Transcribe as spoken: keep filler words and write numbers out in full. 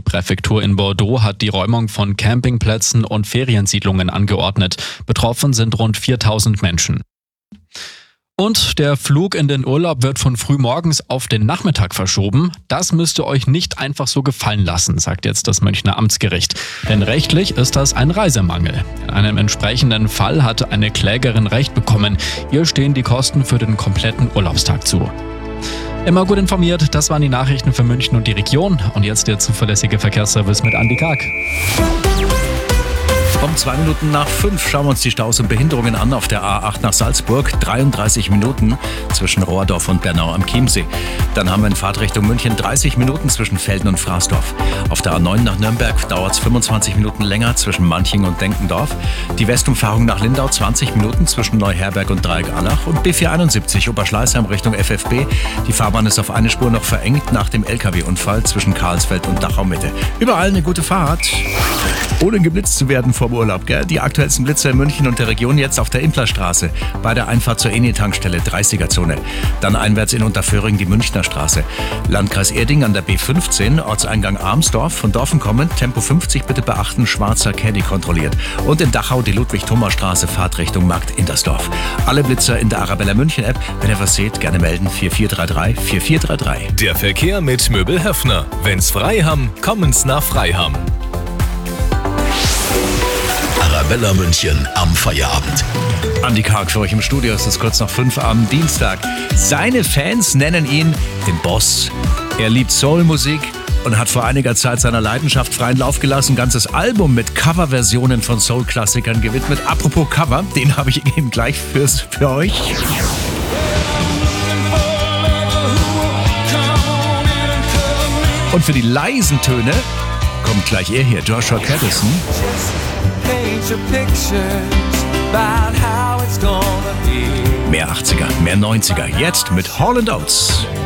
Die Präfektur in Bordeaux hat die Räumung von Campingplätzen und Feriensiedlungen angeordnet. Betroffen sind rund viertausend Menschen. Und der Flug in den Urlaub wird von frühmorgens auf den Nachmittag verschoben. Das müsst ihr euch nicht einfach so gefallen lassen, sagt jetzt das Münchner Amtsgericht. Denn rechtlich ist das ein Reisemangel. In einem entsprechenden Fall hatte eine Klägerin Recht bekommen. Ihr stehen die Kosten für den kompletten Urlaubstag zu. Immer gut informiert, das waren die Nachrichten für München und die Region. Und jetzt der zuverlässige Verkehrsservice mit Andi Karg. Um zwei Minuten nach fünf schauen wir uns die Staus und Behinderungen an auf der A acht nach Salzburg. dreiunddreißig Minuten zwischen Rohrdorf und Bernau am Chiemsee. Dann haben wir in Fahrtrichtung München dreißig Minuten zwischen Velden und Fraßdorf. Auf der A neun nach Nürnberg dauert es fünfundzwanzig Minuten länger zwischen Manching und Denkendorf. Die Westumfahrung nach Lindau zwanzig Minuten zwischen Neuherberg und Dreieck-Allach. Und B vierhunderteinundsiebzig Oberschleißheim Richtung F F B. Die Fahrbahn ist auf eine Spur noch verengt nach dem L K W-Unfall zwischen Karlsfeld und Dachau-Mitte. Überall eine gute Fahrt. Ohne geblitzt zu werden vom Urlaub, gell? Die aktuellsten Blitzer in München und der Region jetzt auf der Implerstraße, bei der Einfahrt zur Eni-Tankstelle, dreißiger-Zone. Dann einwärts in Unterföhring die Münchner Straße. Landkreis Erding an der B fünfzehn, Ortseingang Armsdorf. Von Dorfen kommend, Tempo fünfzig bitte beachten, schwarzer Caddy kontrolliert. Und in Dachau die Ludwig-Thoma-Straße, Fahrtrichtung Markt Indersdorf. Alle Blitzer in der Arabella München-App. Wenn ihr was seht, gerne melden, vier vier drei drei vier vier drei drei. Der Verkehr mit Möbel Höffner. Wenn's frei haben, kommen's nach Freiham. Arabella München am Feierabend. Andi Karg für euch im Studio, es ist kurz nach fünf am Dienstag. Seine Fans nennen ihn den Boss. Er liebt Soulmusik und hat vor einiger Zeit seiner Leidenschaft freien Lauf gelassen. Ein ganzes Album mit Coverversionen von Soul-Klassikern gewidmet. Apropos Cover, den habe ich eben gleich fürs, für euch. Und für die leisen Töne kommt gleich er hier, Joshua Caddison. Mehr achtziger, mehr neunziger, jetzt mit Hall and Oates.